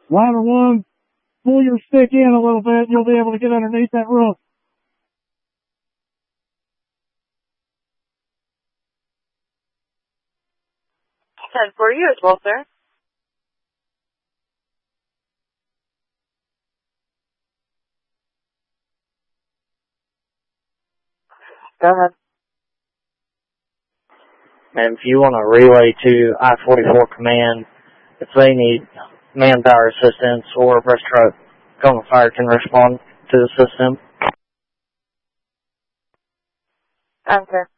Ladder 1, pull your stick in a little bit, and you'll be able to get underneath that roof. For you as well, sir. Go ahead. And if you want to relay to I-44 Command, if they need manpower assistance or a brush truck Cone Fire can respond to the system. Okay.